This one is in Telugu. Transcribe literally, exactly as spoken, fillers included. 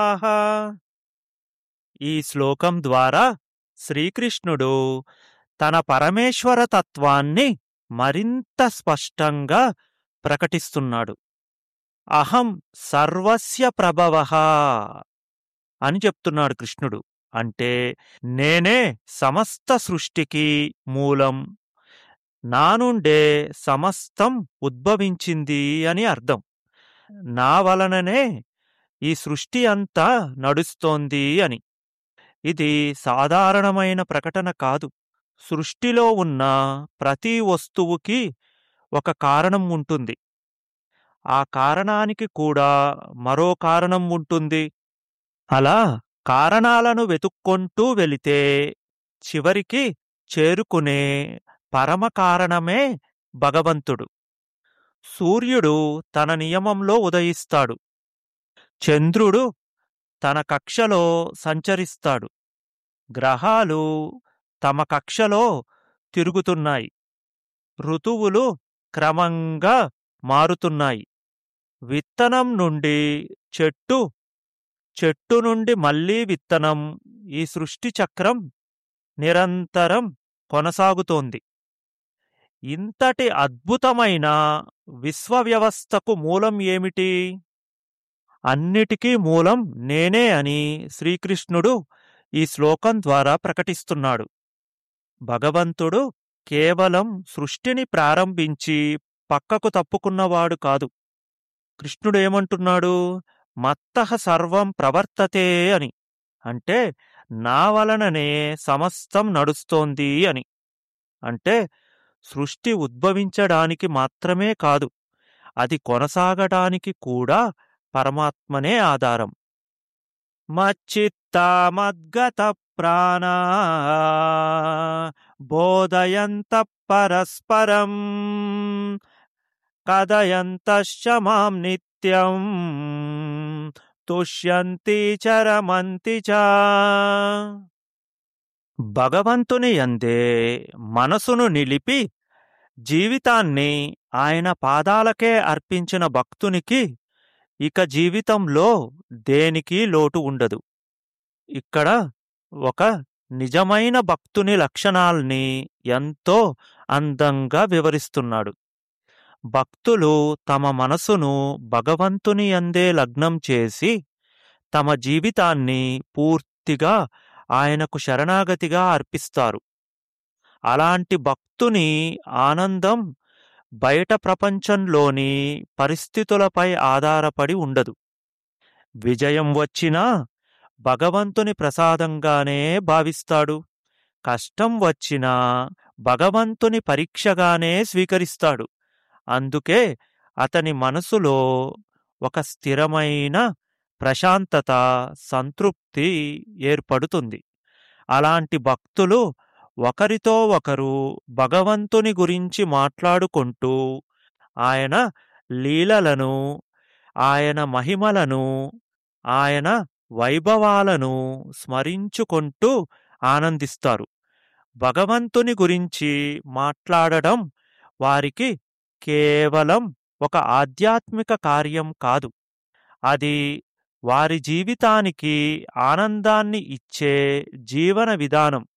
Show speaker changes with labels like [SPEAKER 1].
[SPEAKER 1] ఆహా! ఈ శ్లోకం ద్వారా శ్రీకృష్ణుడు తన పరమేశ్వర తత్వాన్ని మరింత స్పష్టంగా ప్రకటిస్తున్నాడు. అహం సర్వస్య ప్రభవః అని చెప్తున్నాడు కృష్ణుడు. అంటే నేనే సమస్త సృష్టికి మూలం, నా నుండే సమస్తం ఉద్భవించింది అని అర్థం. నా వలననే ఈ సృష్టి అంతా నడుస్తోంది అని. ఇది సాధారణమైన ప్రకటన కాదు. సృష్టిలో ఉన్న ప్రతి వస్తువుకి ఒక కారణం ఉంటుంది. ఆ కారణానికి కూడా మరో కారణం ఉంటుంది. అలా కారణాలను వెతుక్కొంటూ వెళితే చివరికి చేరుకునే పరమ కారణమే భగవంతుడు. సూర్యుడు తన నియమంలో ఉదయిస్తాడు. చంద్రుడు తన కక్షలో సంచరిస్తాడు. గ్రహాలు తమ కక్షలో తిరుగుతున్నాయి. ఋతువులు క్రమంగా మారుతున్నాయి. విత్తనం నుండి చెట్టు, చెట్టు నుండి మళ్ళీ విత్తనం, ఈ సృష్టి చక్రం నిరంతరం కొనసాగుతోంది. ఇంతటి అద్భుతమైన విశ్వవ్యవస్థకు మూలం ఏమిటి? అన్నిటికీ మూలం నేనే అని శ్రీకృష్ణుడు ఈ శ్లోకం ద్వారా ప్రకటిస్తున్నాడు. భగవంతుడు కేవలం సృష్టిని ప్రారంభించి పక్కకు తప్పుకున్నవాడు కాదు. కృష్ణుడేమంటున్నాడు? మత్తః సర్వం ప్రవర్తతే అని. అంటే నా వలననే సమస్తం నడుస్తోంది అని. అంటే సృష్టి ఉద్భవించడానికి మాత్రమే కాదు, అది కొనసాగడానికి కూడా పరమాత్మనే ఆధారం. మచ్చిత్తామద్గత ప్రాణా బోధయంత పరస్పరం కథయంతశ్చ మాం నిత్యం తుష్యంతి చరమంతి చ. భగవంతుని యందే మనసును నిలిపి జీవితాన్ని ఆయన పాదాలకే అర్పించిన భక్తునికి ఇక జీవితంలో దేనికి లోటు ఉండదు. ఇక్కడ ఒక నిజమైన భక్తుని లక్షణాల్ని ఎంతో అందంగా వివరిస్తున్నాడు. భక్తులు తమ మనసును భగవంతుని యందే లగ్నం చేసి తమ జీవితాన్ని పూర్తిగా ఆయనకు శరణాగతిగా అర్పిస్తారు. అలాంటి భక్తుని ఆనందం బయట ప్రపంచంలోని పరిస్థితులపై ఆధారపడి ఉండదు. విజయం వచ్చినా భగవంతుని ప్రసాదంగానే భావిస్తాడు. కష్టం వచ్చినా భగవంతుని పరీక్షగానే స్వీకరిస్తాడు. అందుకే అతని మనసులో ఒక స్థిరమైన ప్రశాంతత, సంతృప్తి ఏర్పడుతుంది. అలాంటి భక్తులు ఒకరితో ఒకరు భగవంతుని గురించి మాట్లాడుకుంటూ ఆయన లీలలను, ఆయన మహిమలను, ఆయన వైభవాలను స్మరించుకుంటూ ఆనందిస్తారు. భగవంతుని గురించి మాట్లాడడం వారికి కేవలం ఒక ఆధ్యాత్మిక కార్యం కాదు, అది వారి జీవితానికి ఆనందాన్ని ఇచ్చే జీవన విధానం.